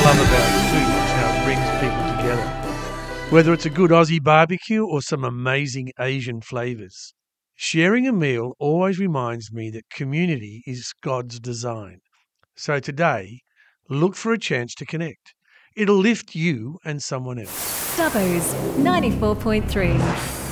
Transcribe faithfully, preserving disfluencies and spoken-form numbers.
love about food is how it brings people together. Whether it's a good Aussie barbecue or some amazing Asian flavours, sharing a meal always reminds me that community is God's design. So today, look for a chance to connect. It'll lift you and someone else. Dubbo's ninety-four point three.